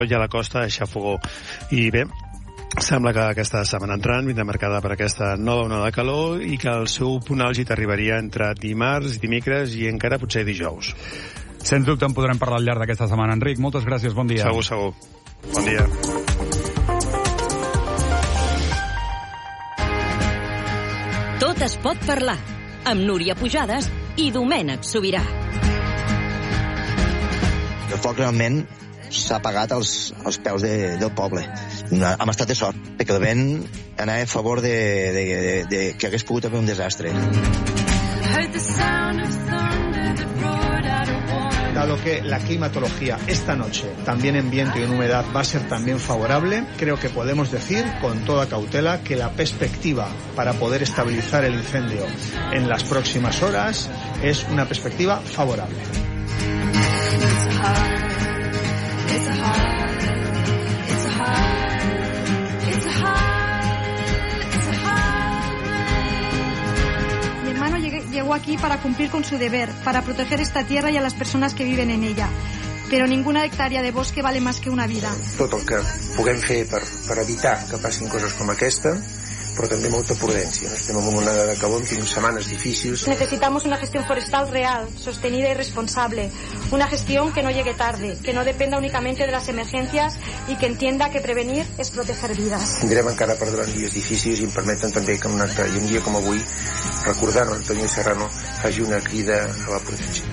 i a la costa deixar fogó. I bé, sembla que aquesta setmana entrant vindrà marcada per aquesta nova onada de calor i que el seu punt àlgid arribaria entre dimarts, dimecres i encara potser dijous. Sens dubte en podrem parlar al llarg d'aquesta setmana. Enric, moltes gràcies, bon dia. Segur. Bon dia. Tot es pot parlar, amb Núria Pujades i Domènec Sobirà. El foc realment s'ha apagat als peus del poble. Hem estat de sort, perquè el vent anava a favor de que hagués pogut haver un desastre. Dado que la climatología esta noche, también en viento y en humedad, va a ser también favorable, creo que podemos decir con toda cautela que la perspectiva para poder estabilizar el incendio en las próximas horas es una perspectiva favorable. Llegó aquí para cumplir con su deber, para proteger esta tierra y a las personas que viven en ella. Pero ninguna hectárea de bosque vale más que una vida. Tot el que puguem fer per evitar que passin coses com aquesta, però també molta prudència. Estem en una onada de calor, hem tingut setmanes difícils. Necesitamos una gestión forestal real, sostenida y responsable. Una gestión que no llegue tarde, que no dependa únicamente de las emergencias y que entienda que prevenir es proteger vidas. Tindrem encara per davant dies difícils i em permeten també que en un dia com avui, recordant Antonio Serrano, faci una crida a la prudència.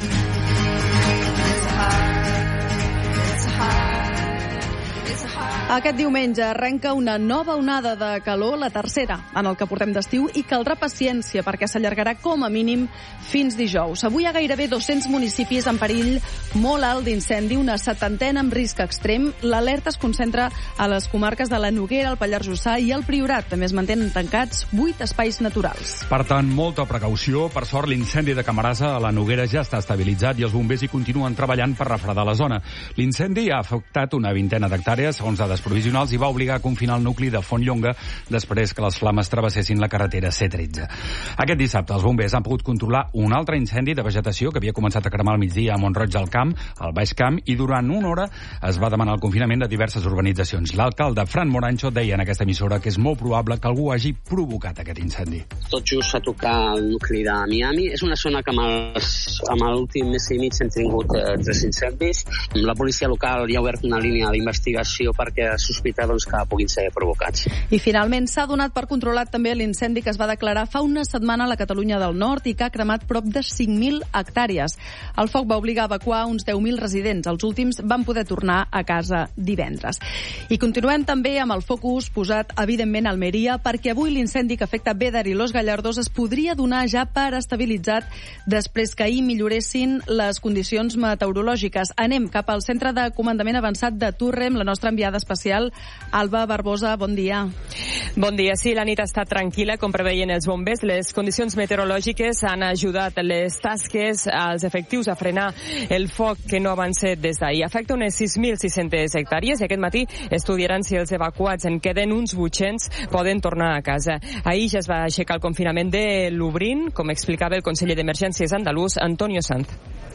Aquest diumenge arrenca una nova onada de calor, la tercera, en el que portem d'estiu, i caldrà paciència perquè s'allargarà com a mínim fins dijous. Avui hi ha gairebé 200 municipis en perill molt alt d'incendi, una 70 amb risc extrem. L'alerta es concentra a les comarques de la Noguera, el Pallars Jussà i el Priorat. També es mantenen tancats 8 espais naturals. Per tant, molta precaució. Per sort, l'incendi de Camarasa a la Noguera ja està estabilitzat i els bombers hi continuen treballant per refredar la zona. L'incendi ha afectat una vintena d'hectàrees, segons dades provisionals, i va obligar a confinar el nucli de Fontlonga després que les flames travessessin la carretera C13. Aquest dissabte els bombers han pogut controlar un altre incendi de vegetació que havia començat a cremar al migdia a Mont-roig del Camp, al Baix Camp, i durant una hora es va demanar el confinament de diverses urbanitzacions. L'alcalde Fran Morancho deia en aquesta emissora que és molt probable que algú hagi provocat aquest incendi. Tot just a tocar el nucli de Miami. És una zona que amb l'últim mes i mig hem tingut 3 incendis. La policia local ja ha obert una línia d'investigació perquè sospita que puguin ser provocats. I finalment s'ha donat per controlat també l'incendi que es va declarar fa una setmana a la Catalunya del Nord i que ha cremat prop de 5.000 hectàrees. El foc va obligar a evacuar uns 10.000 residents. Els últims van poder tornar a casa divendres. I continuem també amb el focus posat, evidentment, a Almeria, perquè avui l'incendi que afecta Bédar i Los Gallardos es podria donar ja per estabilitzat després que ahir milloressin les condicions meteorològiques. Anem cap al centre de comandament avançat de Turrem, la nostra enviada especial, Alba Barbosa, bon dia. Bon dia. Sí, la nit ha estat tranquil·la, com preveien els bombers. Les condicions meteorològiques han ajudat les tasques als efectius a frenar el foc que no avança des d'ahir. Afecta unes 6.600 hectàrees i aquest matí estudiaran si els evacuats en queden uns 800 poden tornar a casa. Ahir ja es va aixecar el confinament de Lublin, com explicava el conseller d'Emergències andalús, Antonio Sanz.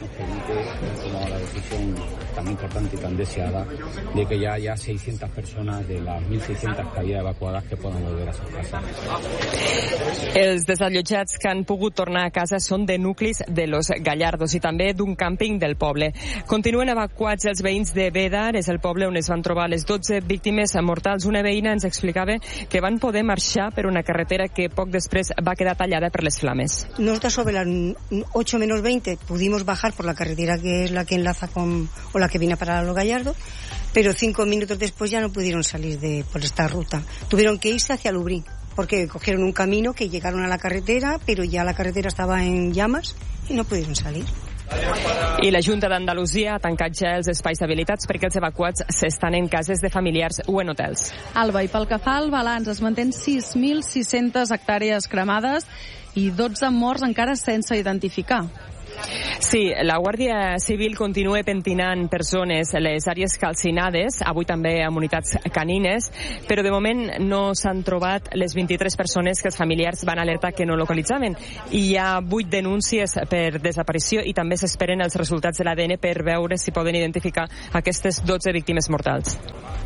Tan importante y tan deseada de que ya haya 600 personas de las 1.600 que había evacuadas que puedan volver a sus casas. Els desallotjats que han pogut tornar a casa són de nuclis de Los Gallardos i també d'un càmping del poble. Continuen evacuats els veïns de Bédar, és el poble on es van trobar les 12 víctimes mortals. Una veïna ens explicava que van poder marxar per una carretera que poc després va quedar tallada per les flames. Nosotros sobre las 8 menos 20 pudimos bajar por la carretera que es la que enlaza con, o la que viene a parar a Los Gallardos, pero 5 minutos después ya no pudieron salir por esta ruta. Tuvieron que irse hacia Lublin, porque cogieron un camino que llegaron a la carretera, pero ya la carretera estaba en llamas y no pudieron salir. I la Junta d'Andalusia ha tancat ja els espais habilitats perquè els evacuats s'estan en cases de familiars o en hotels. Alba, i pel que fa al balanç, es mantén 6.600 hectàrees cremades i 12 morts encara sense identificar. Sí, la Guàrdia Civil continua pentinant persones a les àrees calcinades, avui també amb unitats canines, però de moment no s'han trobat les 23 persones que els familiars van alertar que no localitzaven. I hi ha 8 denúncies per desaparició i també s'esperen els resultats de l'ADN per veure si poden identificar aquestes 12 víctimes mortals.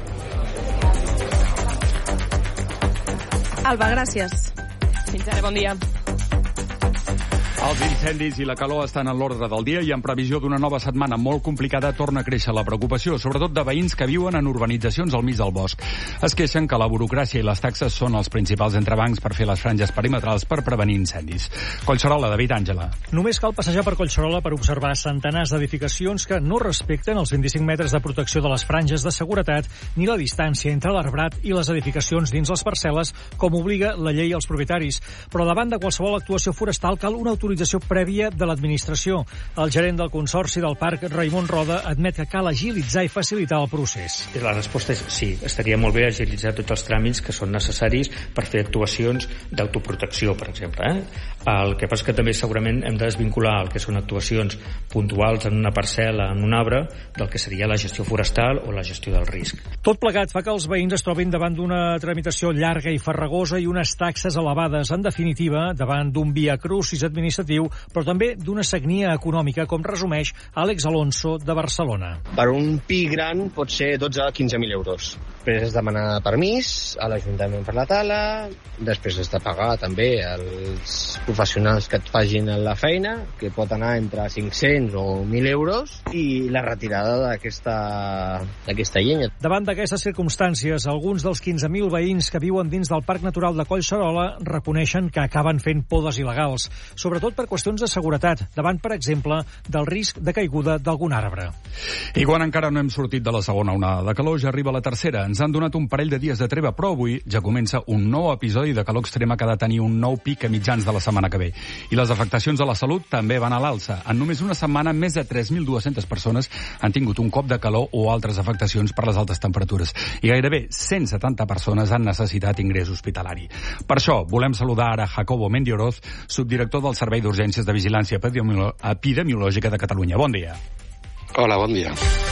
Alba, gràcies. Fins ara, bon dia. Els incendis i la calor estan en l'ordre del dia i en previsió d'una nova setmana molt complicada torna a créixer la preocupació, sobretot de veïns que viuen en urbanitzacions al mig del bosc. Es queixen que la burocràcia i les taxes són els principals entrebancs per fer les franges perimetrals per prevenir incendis. Collserola, David Àngela. Només cal passejar per Collserola per observar centenars d'edificacions que no respecten els 25 metres de protecció de les franges de seguretat ni la distància entre l'arbrat i les edificacions dins les parcel·les, com obliga la llei als propietaris. Però davant de qualsevol actuació forestal cal una autorització prèvia de l'administració. El gerent del Consorci del Parc, Raimon Roda, admet que cal agilitzar i facilitar el procés. La resposta és sí, estaria molt bé agilitzar tots els tràmits que són necessaris per fer actuacions d'autoprotecció, per exemple. El que passa que també segurament hem de desvincular el que són actuacions puntuals en una parcel·la, en un arbre, del que seria la gestió forestal o la gestió del risc. Tot plegat fa que els veïns es trobin davant d'una tramitació llarga i farragosa i unes taxes elevades, en definitiva, davant d'un via crucis administratiu, però també d'una sagnia econòmica, com resumeix Àlex Alonso, de Barcelona. Per un pi gran pot ser 12 a 15.000 euros. Després has de demanar permís a l'Ajuntament per la tala, després has de pagar també als professionals que et facin la feina, que pot anar entre 500 o 1.000 euros, i la retirada d'aquesta llenya. Davant d'aquestes circumstàncies, alguns dels 15.000 veïns que viuen dins del Parc Natural de Collserola reconeixen que acaben fent podes il·legals, sobretot per qüestions de seguretat, davant, per exemple, del risc de caiguda d'algun arbre. I quan encara no hem sortit de la segona onada de calor, ja arriba la tercera. Ens han donat un parell de dies de treva, però avui ja comença un nou episodi de calor extrema que ha de tenir un nou pic a mitjans de la setmana que ve. I les afectacions a la salut també van a l'alça. En només una setmana, més de 3.200 persones han tingut un cop de calor o altres afectacions per les altes temperatures. I gairebé 170 persones han necessitat ingrés hospitalari. Per això, volem saludar ara Jacobo Mendioroz, subdirector del Servei d'Urgències de Vigilància Epidemiològica de Catalunya. Bon dia. Hola, bon dia.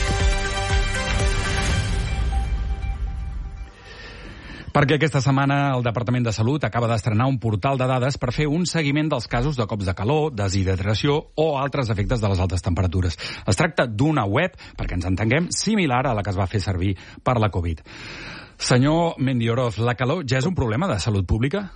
Perquè aquesta setmana el Departament de Salut acaba d'estrenar un portal de dades per fer un seguiment dels casos de cops de calor, deshidratació o altres efectes de les altes temperatures. Es tracta d'una web, perquè ens entenguem, similar a la que es va fer servir per la Covid. Senyor Mendioroz, la calor ja és un problema de salut pública?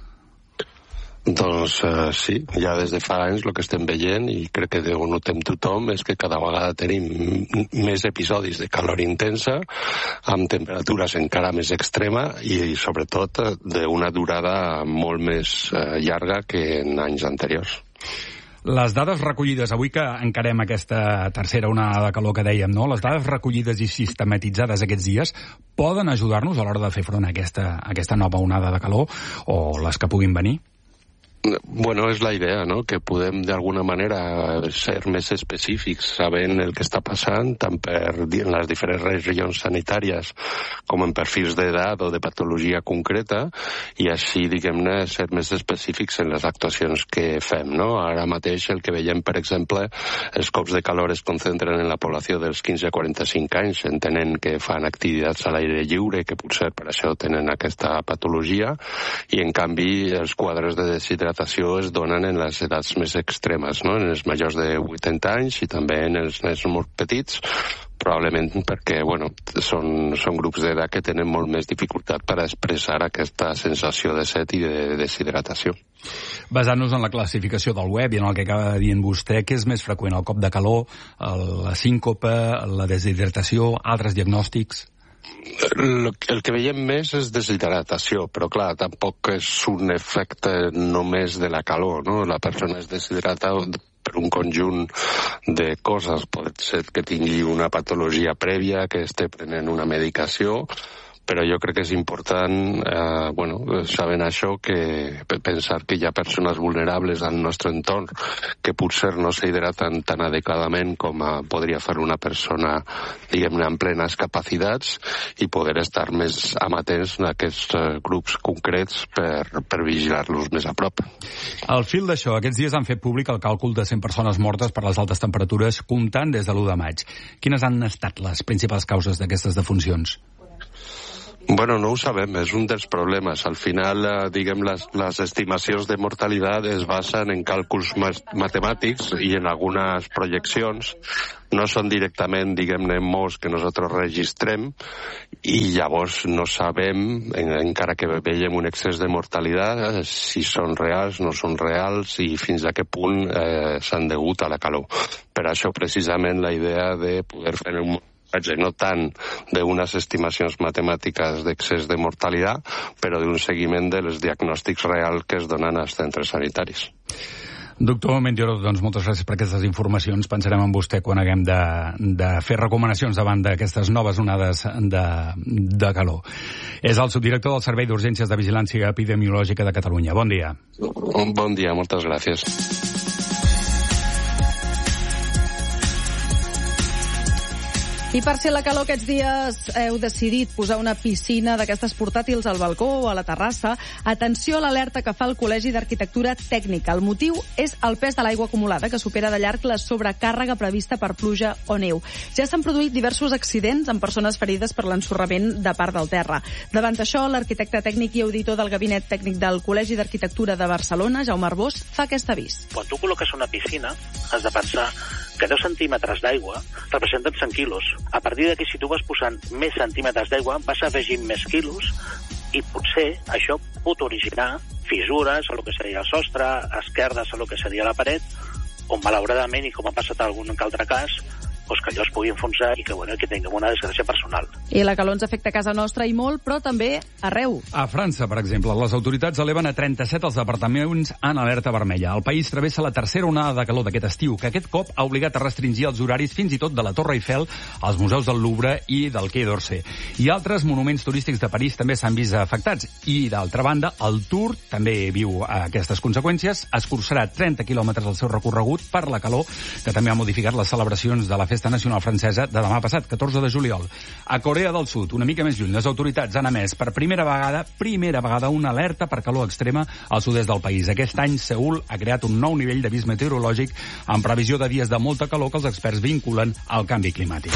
Doncs sí, ja des de fa anys el que estem veient, i crec que ho notem tothom, és que cada vegada tenim més episodis de calor intensa, amb temperatures encara més extrema i sobretot d'una durada molt més llarga que en anys anteriors. Les dades recollides, avui que encarem aquesta tercera onada de calor que dèiem, no? Les dades recollides i sistematitzades aquests dies poden ajudar-nos a l'hora de fer front a aquesta nova onada de calor o les que puguin venir? Bueno, és la idea, no?, que podem d'alguna manera ser més específics sabent el que està passant, tant en les diferents regions sanitàries com en perfils d'edat o de patologia concreta, i així, diguem-ne, ser més específics en les actuacions que fem, no? Ara mateix el que veiem, per exemple, els cops de calor es concentren en la població dels 15 a 45 anys, entenent que fan activitats a l'aire lliure, que potser per això tenen aquesta patologia, i en canvi els quadres de deshidratació es donen en les edats més extremes, no? En els majors de 80 anys i també en els nens molt petits, probablement perquè són grups d'edat que tenen molt més dificultat per expressar aquesta sensació de set i de deshidratació. Basant-nos en la classificació del web i en el que acaba dient vostè, què és més freqüent, el cop de calor, la síncope, la deshidratació, altres diagnòstics? El que veiem més és deshidratació, però clar, tampoc és un efecte només de la calor, no? La persona es deshidrata per un conjunt de coses. Pot ser que tingui una patologia prèvia, que esté prenent una medicació, però jo crec que és important, sabent això, que pensar que hi ha persones vulnerables al nostre entorn que potser no s'hidraten tan adequadament com podria fer una persona, diguem-ne, amb plenes capacitats, i poder estar més amatents en aquests grups concrets per vigilar-los més a prop. Al fil d'això, aquests dies han fet públic el càlcul de 100 persones mortes per les altes temperatures, comptant des de l'1 de maig. Quines han estat les principals causes d'aquestes defuncions? Bueno, no ho sabem, és un dels problemes. Al final, diguem, les estimacions de mortalitat es basen en càlculs matemàtics i en algunes projeccions. No són directament, diguem-ne, morts que nosaltres registrem, i llavors no sabem, encara que veiem un excés de mortalitat, si són reals, no són reals i fins a què punt s'han degut a la calor. Per això, precisament, la idea de poder fer un no tant d'unes estimacions matemàtiques d'excés de mortalitat, però d'un seguiment dels diagnòstics reals que es donen als centres sanitaris. Doctor Mendioro, doncs moltes gràcies per aquestes informacions. Pensarem en vostè quan haguem de fer recomanacions davant d'aquestes noves onades de calor. És el subdirector del Servei d'Urgències de Vigilància Epidemiològica de Catalunya. Bon dia. Bon dia, moltes gràcies. I per si la calor aquests dies heu decidit posar una piscina d'aquestes portàtils al balcó o a la terrassa, atenció a l'alerta que fa el Col·legi d'Arquitectura Tècnica. El motiu és el pes de l'aigua acumulada, que supera de llarg la sobrecàrrega prevista per pluja o neu. Ja s'han produït diversos accidents amb persones ferides per l'ensorrament de part del terra. Davant d'això, l'arquitecte tècnic i auditor del Gabinet Tècnic del Col·legi d'Arquitectura de Barcelona, Jaume Arbós, fa aquest avís. Quan tu col·loques una piscina, has de pensar que 10 centímetres d'aigua representen 100 quilos. A partir d'aquí, si tu vas posant més centímetres d'aigua, vas afegint més quilos i potser això pot originar fissures a lo que seria el sostre, esquerdes a lo que seria la paret, on malauradament, i com ha passat en algun altre cas, doncs que allò es pugui enfonsar i que tinguem una desgràcia personal. I la calor ens afecta a casa nostra i molt, però també arreu. A França, per exemple, les autoritats eleven a 37 els departaments en alerta vermella. El país travessa la tercera onada de calor d'aquest estiu, que aquest cop ha obligat a restringir els horaris fins i tot de la Torre Eiffel, als museus del Louvre i del Quai d'Orsay. I altres monuments turístics de París també s'han vist afectats. I, d'altra banda, el Tour també viu aquestes conseqüències. Escurçarà 30 quilòmetres el seu recorregut per la calor, que també ha modificat les celebracions de la Festa Nacional Francesa de demà passat, 14 de juliol. A Corea del Sud, una mica més lluny, les autoritats han emès per primera vegada una alerta per calor extrema al sud-est del país. Aquest any, Seül ha creat un nou nivell d'avís meteorològic amb previsió de dies de molta calor que els experts vinculen al canvi climàtic.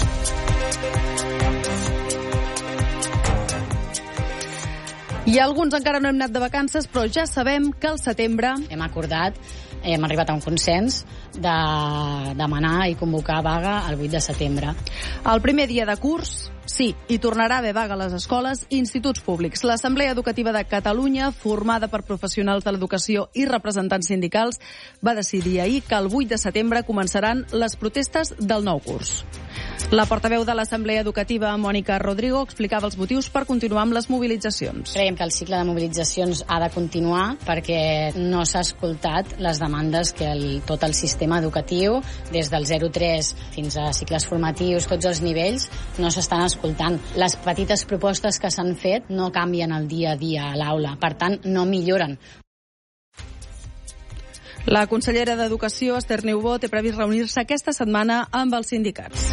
I alguns encara no hem anat de vacances, però ja sabem que al setembre hem arribat a un consens de demanar i convocar vaga el 8 de setembre. El primer dia de curs, sí, hi tornarà a haver vaga a les escoles i instituts públics. L'Assemblea Educativa de Catalunya, formada per professionals de l'educació i representants sindicals, va decidir ahir que el 8 de setembre començaran les protestes del nou curs. La portaveu de l'Assemblea Educativa, Mònica Rodrigo, explicava els motius per continuar amb les mobilitzacions. Creiem que el cicle de mobilitzacions ha de continuar perquè no s'ha escoltat les demandes que tot el sistema educatiu, des del 0-3 fins a cicles formatius, tots els nivells, no s'estan escoltant. Les petites propostes que s'han fet no canvien el dia a dia a l'aula, per tant, no milloren. La consellera d'Educació, Esther Niubó, té previst reunir-se aquesta setmana amb els sindicats.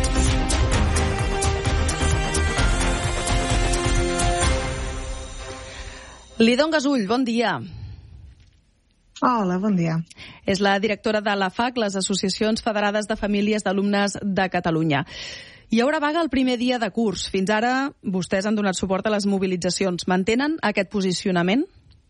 Lidon Gasull, bon dia. Hola, bon dia. És la directora de l'AFAC, les Associacions Federades de Famílies d'Alumnes de Catalunya. Hi haurà vaga el primer dia de curs. Fins ara vostès han donat suport a les mobilitzacions. Mantenen aquest posicionament?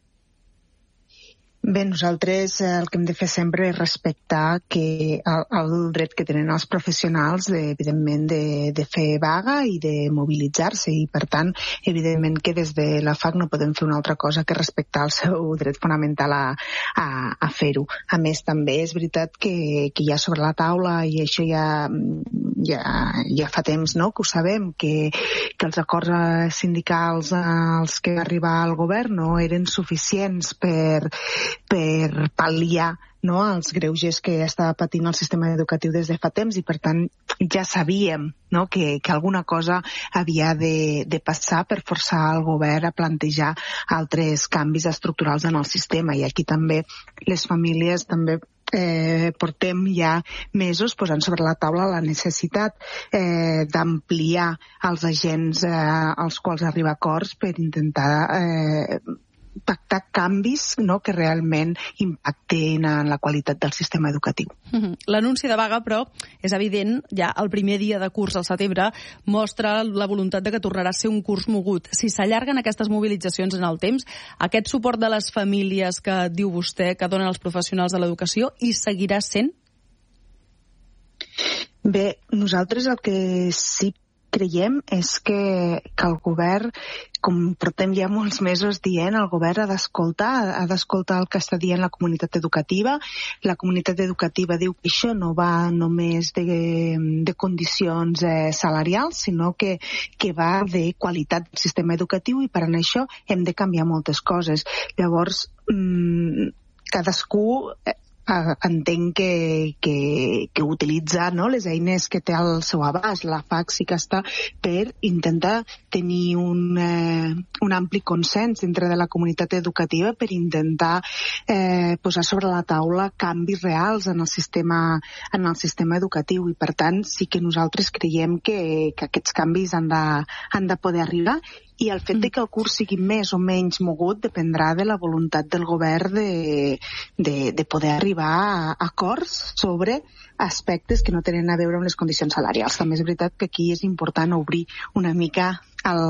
Bé, nosaltres el que hem de fer sempre és respectar que el dret que tenen els professionals, evidentment, de fer vaga i de mobilitzar-se. I, per tant, evidentment que des de la FAC no podem fer una altra cosa que respectar el seu dret fonamental a fer-ho. A més, també és veritat que hi ha sobre la taula, i això ja fa temps, no?, que ho sabem, que els acords sindicals als que va arribar el govern no eren suficients per per pal·liar els greuges que estava patint el sistema educatiu des de fa temps, i per tant ja sabíem que alguna cosa havia de passar per forçar el govern a plantejar altres canvis estructurals en el sistema. I aquí també les famílies també portem ja mesos posant sobre la taula la necessitat d'ampliar els agents als quals arriba a acords per intentar pactar canvis que realment impactin en la qualitat del sistema educatiu. L'anunci de vaga, però, és evident, ja el primer dia de curs al setembre mostra la voluntat de que tornarà a ser un curs mogut. Si s'allarguen aquestes mobilitzacions en el temps, aquest suport de les famílies que diu vostè que donen els professionals de l'educació hi seguirà sent? Bé, nosaltres el que sí creiem és que el govern, com portem ja molts mesos dient, el govern ha d'escoltar el que està dient la comunitat educativa. La comunitat educativa diu que això no va només de condicions salarials, sinó que va de qualitat del sistema educatiu, i per a això hem de canviar moltes coses. Llavors, cadascú entenc que utilitza les eines que té al seu abast. La FAC sí que està per intentar tenir un ampli consens dintre de la comunitat educativa per intentar posar sobre la taula canvis reals en el sistema educatiu, i per tant sí que nosaltres creiem que aquests canvis han de poder arribar. I el fet de que el curs sigui més o menys mogut dependrà de la voluntat del govern de poder arribar a acords sobre aspectes que no tenen a veure amb les condicions salarials. També és veritat que aquí és important obrir una mica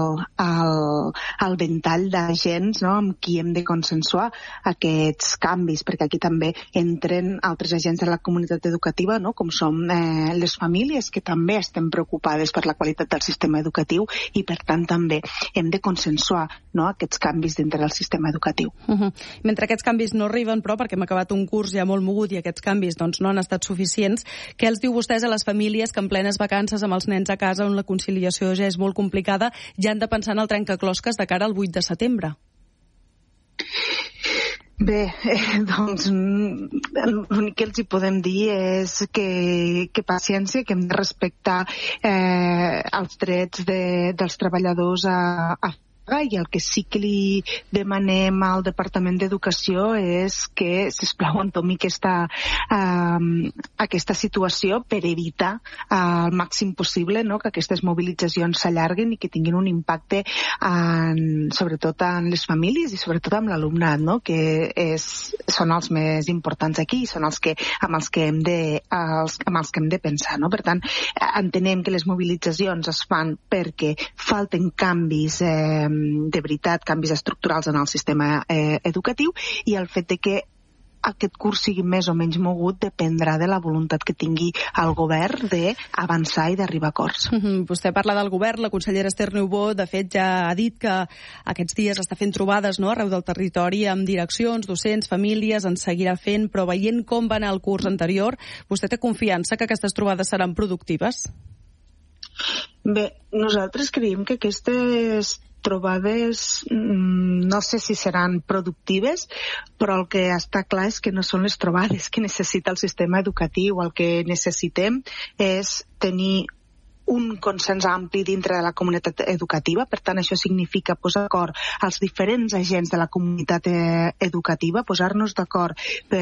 el ventall d'agents amb qui hem de consensuar aquests canvis, perquè aquí també entren altres agents de la comunitat educativa, com són les famílies, que també estem preocupades per la qualitat del sistema educatiu, i per tant també hem de consensuar aquests canvis dintre del sistema educatiu. Mentre aquests canvis no arriben, però, perquè hem acabat un curs ja molt mogut i aquests canvis no han estat suficients, què els diu vostès a les famílies que en plenes vacances amb els nens a casa, on la conciliació ja és molt complicada, ja han de pensar en el trencaclosques de cara al 8 de setembre? Bé, doncs l'únic que els hi podem dir és que paciència, que hem de respectar els drets dels treballadors a i el que sí que li demanem al Departament d'Educació és que, sisplau, entomi aquesta situació per evitar al màxim possible que aquestes mobilitzacions s'allarguen i que tinguin un impacte sobretot en les famílies i sobretot en l'alumnat, que són els més importants aquí i són amb els que hem de pensar. Per tant, entenem que les mobilitzacions es fan perquè falten canvis de veritat, canvis estructurals en el sistema educatiu, i el fet de que aquest curs sigui més o menys mogut dependrà de la voluntat que tingui el govern d'avançar i d'arribar a acords. Vostè parla del govern, la consellera Esther Niubó, de fet, ja ha dit que aquests dies està fent trobades arreu del territori amb direccions, docents, famílies, en seguirà fent, però veient com va anar el curs anterior, vostè té confiança que aquestes trobades seran productives? Bé, nosaltres creiem que aquestes trobades no sé si seran productives, però el que està clar és que no són les trobades que necessita el sistema educatiu. El que necessitem és tenir un consens ampli dintre de la comunitat educativa. Per tant, això significa posar d'acord els diferents agents de la comunitat educativa, posar-nos d'acord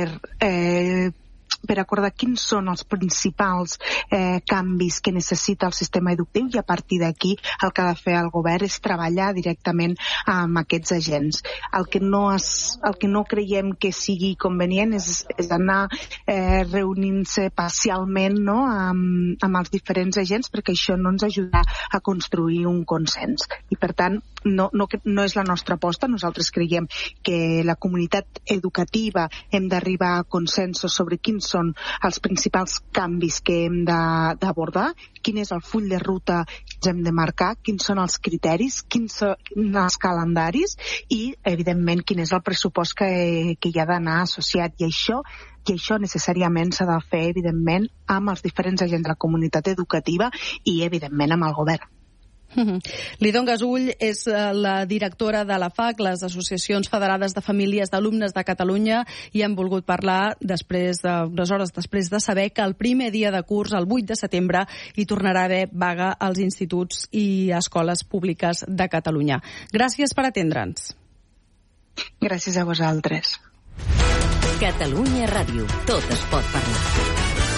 per acordar quins són els principals canvis que necessita el sistema educatiu, i a partir d'aquí el que ha de fer el govern és treballar directament amb aquests agents. El que no creiem que sigui convenient és anar reunint-se parcialment amb els diferents agents, perquè això no ens ajudarà a construir un consens. I per tant, no és la nostra aposta. Nosaltres creiem que la comunitat educativa hem d'arribar a consensos sobre quins són els principals canvis que hem d'abordar, quin és el full de ruta que ens hem de marcar, quins són els criteris, quins són els calendaris i, evidentment, quin és el pressupost que hi ha d'anar associat. I això necessàriament s'ha de fer, evidentment, amb els diferents agents de la comunitat educativa i, evidentment, amb el govern. Lidon Gasull és la directora de la FAC, les Associacions Federades de Famílies d'Alumnes de Catalunya, i hem volgut parlar unes hores després de saber que el primer dia de curs, el 8 de setembre, hi tornarà a haver vaga als instituts i escoles públiques de Catalunya. Gràcies per atendre'ns. Gràcies a vosaltres. Catalunya Ràdio. Tot es pot parlar.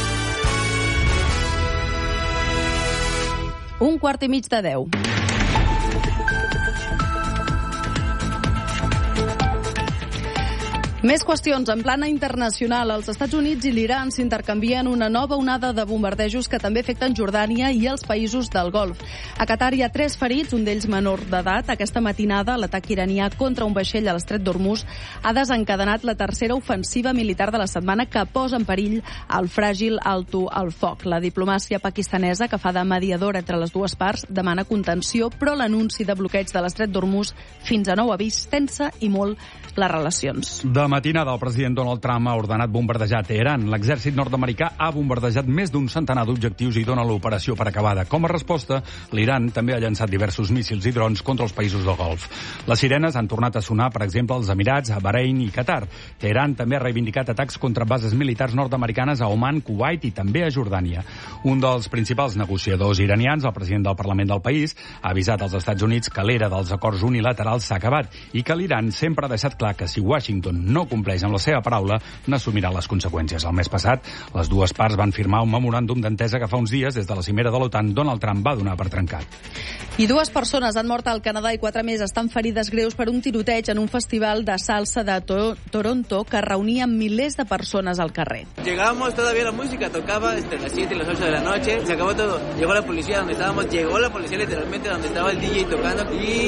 9:15. Més qüestions. En plana internacional, els Estats Units i l'Iran s'intercanvien una nova onada de bombardejos que també afecten Jordània i els països del Golf. A Qatar hi ha 3 ferits, un d'ells menor d'edat. Aquesta matinada, l'atac iranià contra un vaixell a l'estret d'Hormuz ha desencadenat la tercera ofensiva militar de la setmana que posa en perill el fràgil alto al foc. La diplomàcia pakistanesa, que fa de mediadora entre les dues parts, demana contenció, però l'anunci de bloqueig de l'estret d'Hormuz fins a nou avís tensa i molt les relacions. De matinada, el president Donald Trump ha ordenat bombardejar Teheran. L'exèrcit nord-americà ha bombardejat més d'un centenar d'objectius i dona l'operació per acabada. Com a resposta, l'Iran també ha llançat diversos míssils i drons contra els països del Golf. Les sirenes han tornat a sonar, per exemple, als Emirats, a Bahrein i Qatar. Teheran també ha reivindicat atacs contra bases militars nord-americanes a Oman, Kuwait i també a Jordània. Un dels principals negociadors iranians, el president del Parlament del país, ha avisat als Estats Units que l'era dels acords unilaterals s'ha acabat i que l'Iran sempre ha deixat clar que si Washington no compleix amb la seva paraula, n'assumirà les conseqüències. El mes passat, les dues parts van firmar un memoràndum d'entesa que fa uns dies, des de la cimera de l'OTAN, Donald Trump va donar per trencat. I 2 persones han mort al Canadà i 4 més estan ferides greus per un tiroteig en un festival de salsa de Toronto que reunia milers de persones al carrer. Llegamos, todavía la música tocaba entre las 7 y las 8 de la noche, se acabó todo. Llegó la policía donde estábamos, llegó la policía literalmente donde estaba el DJ tocando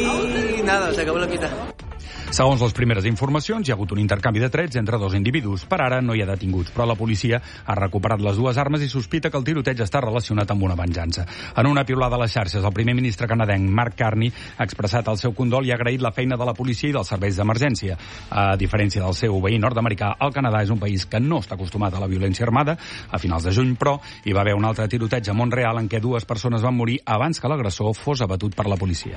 y nada, se acabó la fiesta. Segons les primeres informacions, hi ha hagut un intercanvi de trets entre 2 individus. Per ara no hi ha detinguts, però la policia ha recuperat les 2 armes i sospita que el tiroteig està relacionat amb una venjança. En una piulada a les xarxes, el primer ministre canadenc, Mark Carney, ha expressat el seu condol i ha agraït la feina de la policia i dels serveis d'emergència. A diferència del seu veí nord-americà, el Canadà és un país que no està acostumat a la violència armada. A finals de juny, però, hi va haver un altre tiroteig a Montreal en què 2 persones van morir abans que l'agressor fos abatut per la policia.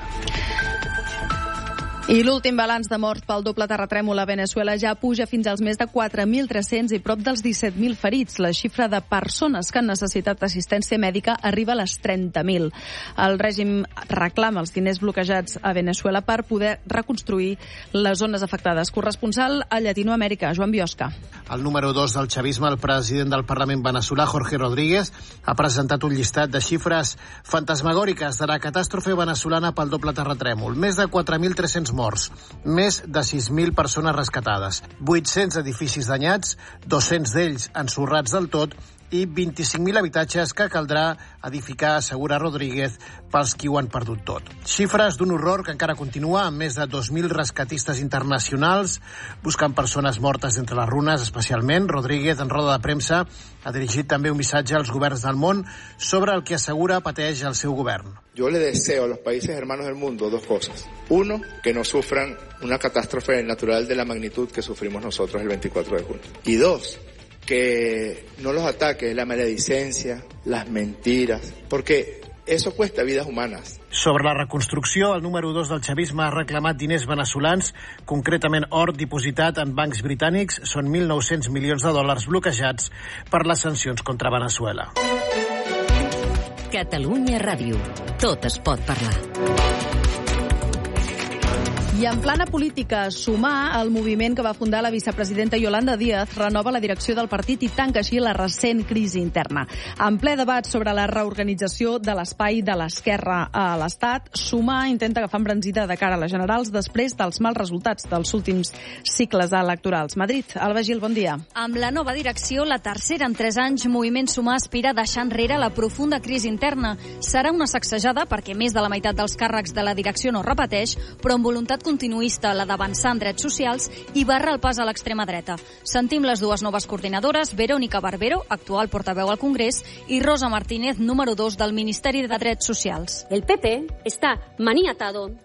I l'últim balanç de morts pel doble terratrèmol a Veneçuela ja puja fins als més de 4.300 i prop dels 17.000 ferits. La xifra de persones que han necessitat assistència mèdica arriba a les 30.000. El règim reclama els diners bloquejats a Veneçuela per poder reconstruir les zones afectades. Corresponsal a Llatinoamèrica, Joan Biosca. El número 2 del chavisme, el president del Parlament veneçolà, Jorge Rodríguez, ha presentat un llistat de xifres fantasmagòriques de la catàstrofe veneçolana pel doble terratrèmol. Més de 4.300 morts, més de 6.000 persones rescatades, 800 edificis danyats, 200 d'ells ensorrats del tot i 25.000 habitatges que caldrà edificar, assegura Rodríguez, pels qui ho han perdut tot. Xifres d'un horror que encara continua, amb més de 2.000 rescatistes internacionals buscant persones mortes entre les runes, especialment. Rodríguez, en roda de premsa, ha dirigit també un missatge als governs del món sobre el que assegura pateix el seu govern. Yo le deseo a los países hermanos del mundo 2 cosas. 1, que no sufran una catástrofe natural de la magnitud que sufrimos nosotros el 24 de junio. Y 2, que no los ataque la maledicencia, las mentiras, porque eso cuesta vidas humanas. Sobre la reconstrucció, el número 2 del chavisme ha reclamat diners veneçolans, concretament or dipositat en bancs britànics. Són 1.900 milions de dòlars bloquejats per les sancions contra Veneçuela. Catalunya Ràdio. Tot es pot parlar. I en plana política, Sumar, el moviment que va fundar la vicepresidenta Yolanda Díaz, renova la direcció del partit i tanca així la recent crisi interna. En ple debat sobre la reorganització de l'espai de l'esquerra a l'Estat, Sumar intenta agafar embranzida de cara a les generals després dels mals resultats dels últims cicles electorals. Madrid, Alba Gil, bon dia. Amb la nova direcció, la tercera en 3 anys, Moviment Sumar aspira a deixar enrere la profunda crisi interna. Serà una sacsejada perquè més de la meitat dels càrrecs de la direcció no repeteix, però amb voluntat continuista, la d'avançar en drets socials i barra el pas a l'extrema dreta. Sentim les 2 noves coordinadores, Verónica Barbero, actual portaveu al Congrés, i Rosa Martínez, número 2 del Ministeri de Drets Socials. El PP está maniatado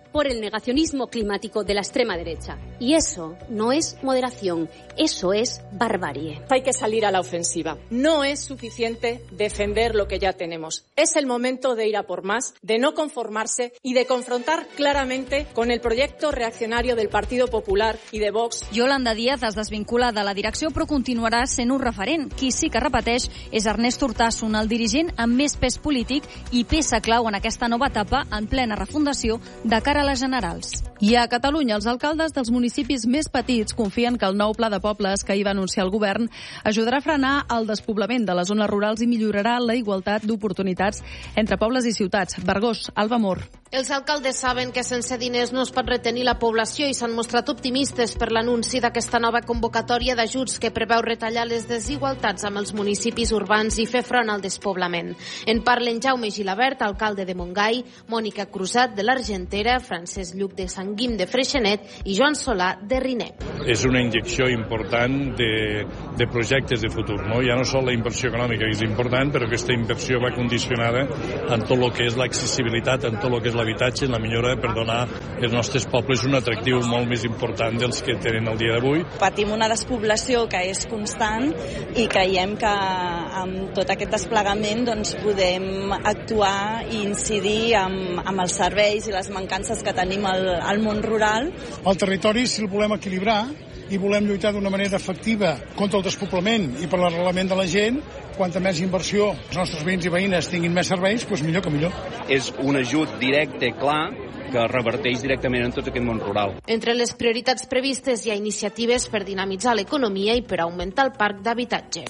por el negacionismo climático de la extrema derecha. Y eso no es moderación, eso es barbarie. Hay que salir a la ofensiva. No es suficiente defender lo que ya tenemos. Es el momento de ir a por más, de no conformarse y de confrontar claramente con el proyecto reaccionario del Partido Popular i de Vox. Yolanda Díaz es desvincula de la direcció però continuarà sent un referent. Qui sí que repeteix és Ernest Urtasun, el dirigent amb més pes polític i peça clau en aquesta nova etapa en plena refundació de cara a les generals. I a Catalunya, els alcaldes dels municipis més petits confien que el nou pla de pobles que ahir va anunciar el govern ajudarà a frenar el despoblament de les zones rurals i millorarà la igualtat d'oportunitats entre pobles i ciutats. Vergós, Alba Mor. Els alcaldes saben que sense diners no es pot retenir la població i s'han mostrat optimistes per l'anunci d'aquesta nova convocatòria d'ajuts que preveu retallar les desigualtats amb els municipis urbans i fer front al despoblament. En parlen Jaume Gilabert, alcalde de Montgai, Mònica Cruzat de l'Argentera, Francesc Lluc de Sant Guim de Freixenet i Joan Solà de Riner. És una injecció important de projectes de futur, no? Ja no sol la inversió econòmica, que és important, però aquesta inversió va condicionada en tot el que és l'accessibilitat, en tot el que és l'habitatge, en la millora per donar als nostres pobles un atractiu molt més important dels que tenen el dia d'avui. Patim una despoblació que és constant i creiem que amb tot aquest desplegament doncs, podem actuar i incidir amb els serveis i les mancances que tenim al món rural. El territori, si el volem equilibrar i volem lluitar d'una manera efectiva contra el despoblament i per l'arrelament de la gent, quanta més inversió els nostres veïns i veïnes tinguin més serveis, doncs millor que millor. És un ajut directe, clar, que reverteix directament en tot aquest món rural. Entre les prioritats previstes hi ha iniciatives per dinamitzar l'economia i per augmentar el parc d'habitatge.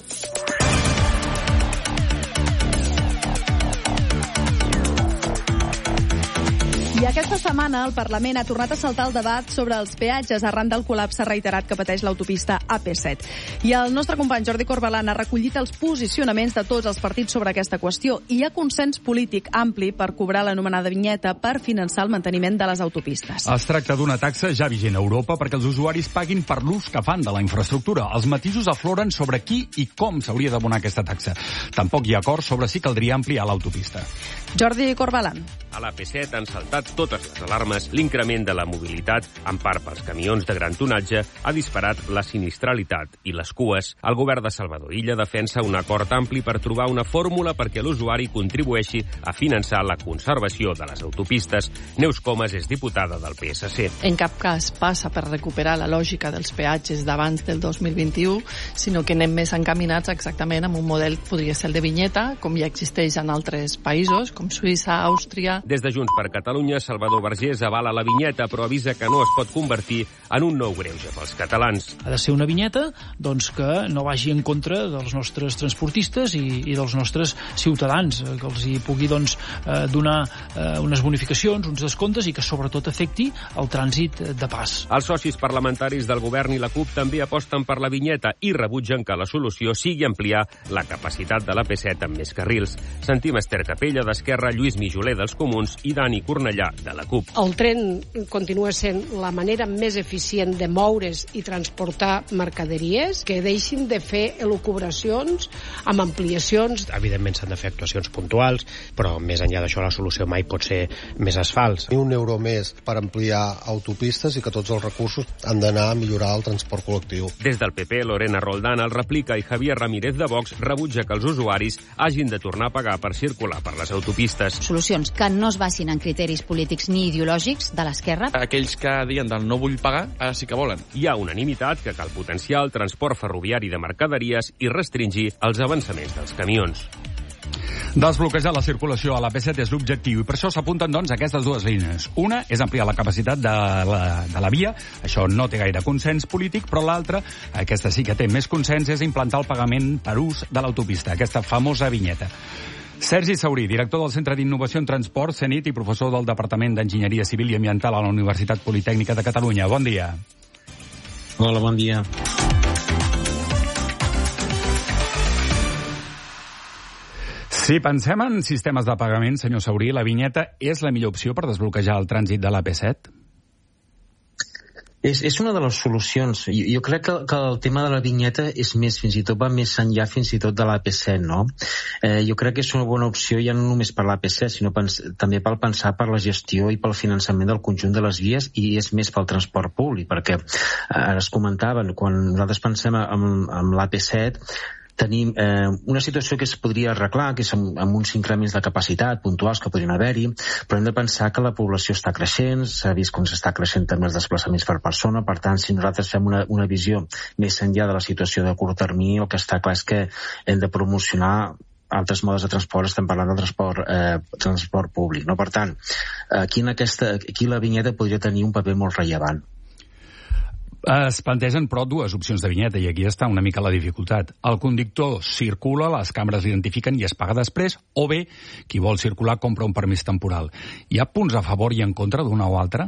I aquesta setmana el Parlament ha tornat a saltar el debat sobre els peatges arran del col·lapse reiterat que pateix l'autopista AP7. I el nostre company Jordi Corbalan ha recollit els posicionaments de tots els partits sobre aquesta qüestió. Hi ha consens polític ampli per cobrar l'anomenada vinyeta per finançar el manteniment de les autopistes. Es tracta d'una taxa ja vigent a Europa perquè els usuaris paguin per l'ús que fan de la infraestructura. Els matisos afloren sobre qui i com s'hauria d'abonar aquesta taxa. Tampoc hi ha acord sobre si caldria ampliar l'autopista. Jordi Corbalan. A l'AP7 han saltat totes les alarmes. L'increment de la mobilitat, en part pels camions de gran tonatge, ha disparat la sinistralitat i les cues. El govern de Salvador Illa defensa un acord ampli per trobar una fórmula perquè l'usuari contribueixi a finançar la conservació de les autopistes. Neus Comas és diputada del PSC. En cap cas passa per recuperar la lògica dels peatges d'abans del 2021, sinó que anem més encaminats exactament amb un model, podria ser el de vinyeta, com ja existeix en altres països, com Suïssa, Àustria. Des de Junts per Catalunya, Salvador Vergés avala la vinyeta, però avisa que no es pot convertir en un nou greuge pels catalans. Ha de ser una vinyeta doncs, que no vagi en contra dels nostres transportistes i dels nostres ciutadans, que els hi pugui doncs, donar unes bonificacions, uns descomptes i que sobretot afecti el trànsit de pas. Els socis parlamentaris del govern i la CUP també aposten per la vinyeta i rebutgen que la solució sigui ampliar la capacitat de l'AP7 amb més carrils. Sentim Esther Capella d'Esquerra, Lluís Mijoler dels Comuns i Dani Cornellà de la CUP. El tren continua sent la manera més eficient de moure's i transportar mercaderies, que deixin de fer elucubracions amb ampliacions. Evidentment s'han de fer actuacions puntuals, però més enllà d'això la solució mai pot ser més asfalts. Ni un euro més per ampliar autopistes i que tots els recursos han d'anar a millorar el transport col·lectiu. Des del PP, Lorena Roldán el replica i Javier Ramírez de Vox rebutja que els usuaris hagin de tornar a pagar per circular per les autopistes. Solucions que no es basin en criteris polítics ni ideològics de l'esquerra. Aquells que diuen del no vull pagar, ara sí que volen. Hi ha unanimitat que cal potenciar el transport ferroviari de mercaderies i restringir els avançaments dels camions. Desbloquejar la circulació a l'AP7 és l'objectiu i per això s'apunten doncs aquestes dues línies. Una és ampliar la capacitat de la via, això no té gaire consens polític, però l'altra, aquesta sí que té més consens, és implantar el pagament per ús de l'autopista, aquesta famosa vinyeta. Sergi Saurí, director del Centre d'Innovació en Transport, CENIT i professor del Departament d'Enginyeria Civil i Ambiental a la Universitat Politècnica de Catalunya. Bon dia. Hola, bon dia. Si pensem en sistemes de pagament, senyor Saurí, la vinyeta és la millor opció per desbloquejar el trànsit de l'AP7? És una de les solucions. Jo crec que el tema de la vinyeta és més, fins i tot va més enllà fins i tot de l'AP7, no? Jo crec que és una bona opció ja no només per l'AP7, sinó també per pensar per la gestió i pel finançament del conjunt de les vies, i és més pel transport públic, perquè ara es comentaven, quan nosaltres pensem en l'AP7, tenim una situació que es podria arreglar, que és amb uns increments de capacitat puntuals que podrien haver-hi, però hem de pensar que la població està creixent, s'ha vist com s'està creixent també els desplaçaments per persona, per tant, si nosaltres fem una visió més enllà de la situació de curt termini, el que està clar és que hem de promocionar altres modes de transport, estem parlant del transport públic, no? Per tant, aquí la vinyeta podria tenir un paper molt rellevant. Es plantegen, però, dues opcions de vinyeta, i aquí està una mica la dificultat. El conductor circula, les càmeres l'identifiquen i es paga després, o bé, qui vol circular compra un permís temporal. Hi ha punts a favor i en contra d'una o altra?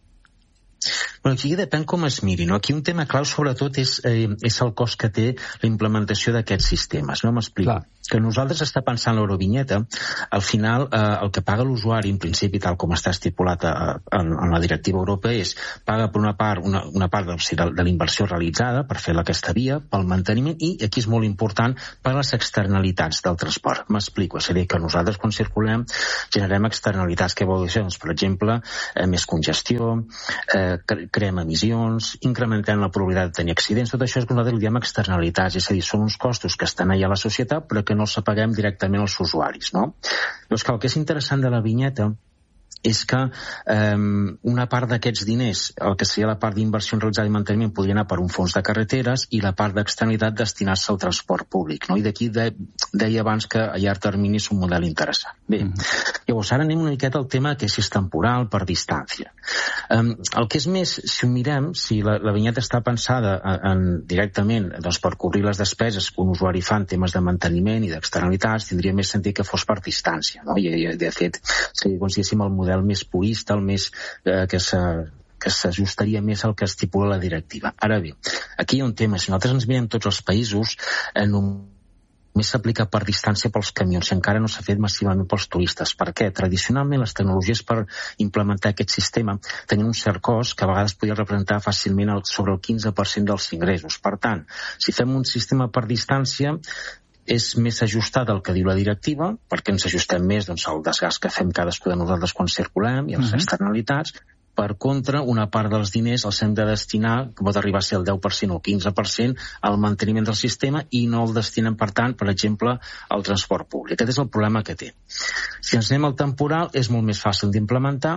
Bueno, aquí depèn com es miri, no? Aquí un tema clau sobretot és el cost que té la implementació d'aquests sistemes, no? M'explico. Que nosaltres està pensant l'eurovinyeta, al final el que paga l'usuari, en principi, tal com està estipulat en la directiva europea, és paga per una part de la inversió realitzada per fer aquesta via, pel manteniment, i aquí és molt important per les externalitats del transport. M'explico, és a dir, que nosaltres quan circulem generem externalitats que vol dir, doncs, per exemple, més congestió, creem emissions, incrementem la probabilitat de tenir accidents, tot això és que nosaltres li diem externalitats, és a dir, són uns costos que estan allà a la societat però que no els paguem directament als usuaris, no? Doncs que el que és interessant de la vinyeta és que una part d'aquests diners, el que seria la part d'inversió realitzada i manteniment, podria anar per un fons de carreteres i la part d'externalitat destinar-se al transport públic, no? I d'aquí deia abans que a llarg termini és un model interessant. Bé, llavors ara anem una miqueta al tema que si és temporal, per distància. El que és més, si ho mirem, si la vinyeta està pensada directament doncs, per cobrir les despeses que un usuari fa en temes de manteniment i d'externalitats, tindria més sentit que fos per distància, no? I de fet, si consideréssim el model més purista, el més que s'ajustaria més al que estipula la directiva. Ara bé, aquí hi ha un tema. Si nosaltres ens mirem tots els països, només s'aplica per distància pels camions i encara no s'ha fet massivament pels turistes. Per què? Tradicionalment les tecnologies per implementar aquest sistema tenien un cert cost que a vegades podia representar fàcilment sobre el 15% dels ingressos. Per tant, si fem un sistema per distància, és més ajustat al que diu la directiva, perquè ens ajustem més al desgast que fem cadascú de nosaltres quan circulem i a les externalitats. Per contra, una part dels diners els hem de destinar, que pot arribar a ser el 10% o el 15%, al manteniment del sistema i no el destinem, per tant, per exemple, al transport públic. Aquest és el problema que té. Si ens anem al temporal, és molt més fàcil d'implementar.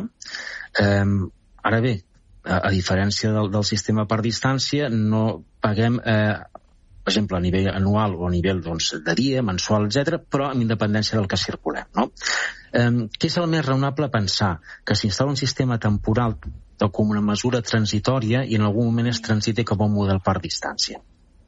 Ara bé, a diferència del sistema per distància, no paguem per exemple, a nivell anual o a nivell de dia, mensual, etc., però amb independència del que circulem, no? Què és el més raonable pensar? Que s'instal·la un sistema temporal com una mesura transitòria i en algun moment es transite cap a un model per distància.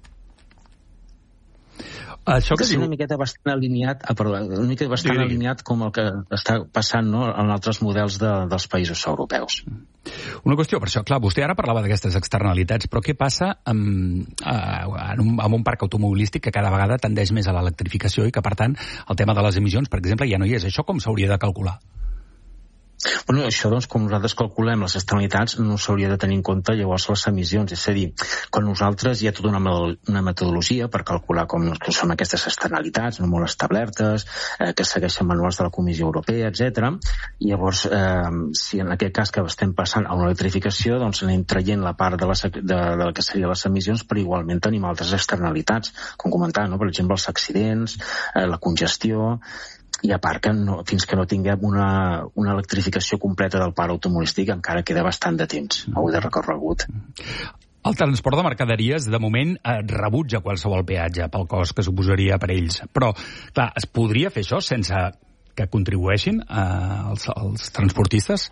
Això que és una miqueta bastant alineat, alineat com el que està passant, no?, en altres models dels països europeus. Una qüestió, per això, clar, vostè ara parlava d'aquestes externalitats, però què passa amb un parc automobilístic que cada vegada tendeix més a l'electrificació i que, per tant, el tema de les emissions, per exemple, ja no hi és? Això com s'hauria de calcular? Bueno, això, doncs, com nosaltres calculem les externalitats, no s'hauria de tenir en compte llavors les emissions. És a dir, quan nosaltres hi ha tota una metodologia per calcular com són aquestes externalitats, no molt establertes, que segueixen manuals de la Comissió Europea, etc. I llavors, si en aquest cas que estem passant a una electrificació, doncs anem traient la part de que serien les emissions, però igualment tenim altres externalitats, com comentava, no? Per exemple, els accidents, la congestió, i a part que fins que no tinguem una electrificació completa del parc automobilístic encara queda bastant de temps de recorregut. El transport de mercaderies, de moment, rebutja qualsevol peatge pel cost que suposaria per ells. Però, clar, es podria fer això sense que contribueixin els transportistes?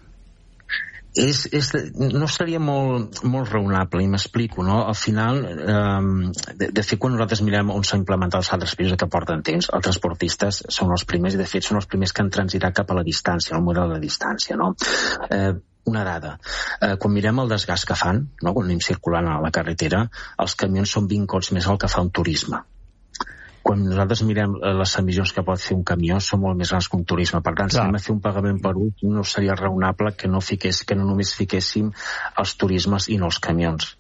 No seria molt raonable, i m'explico, no? Al final, de fet, quan nosaltres mirem on s'ha implementat els altres països que porten temps, els transportistes són els primers, i de fet són els primers que han transitat cap a la distància, al model de distància, no? Una dada, quan mirem el desgast que fan, no? Quan anem circulant a la carretera, els camions són 20 cops més el que fa un turisme. quan nosaltres mirem les emissions que pot fer un camió són molt més grans que un turisme. Per tant, si anem a fer un pagament per ús, no seria raonable que no només fiquéssim els turismes i no els camions.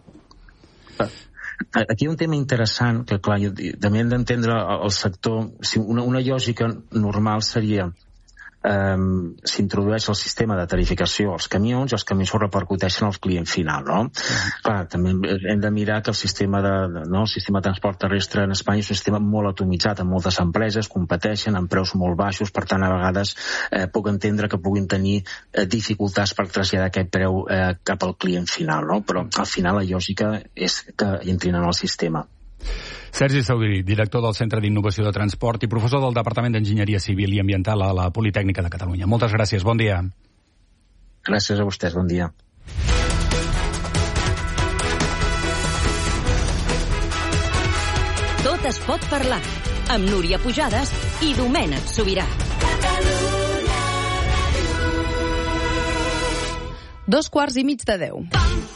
Aquí hi ha un tema interessant que, clar, també hem d'entendre el sector. Una lògica normal seria s'introdueix el sistema de tarificació als camions i els camions ho repercuteixen al client final, no? Clar, també hem de mirar que el sistema de transport terrestre en Espanya és un sistema molt atomitzat, amb moltes empreses, competeixen amb preus molt baixos, per tant, a vegades puc entendre que puguin tenir dificultats per traslladar aquest preu cap al client final, no? Però al final la lògica és que entrin en el sistema. Sergi Saudí, director del Centre d'Innovació de Transport i professor del Departament d'Enginyeria Civil i Ambiental a la Politècnica de Catalunya. Moltes gràcies, bon dia. Gràcies a vostès, bon dia. Tot es pot parlar, amb Núria Pujades i Domènec Sobirà. 2:15:10.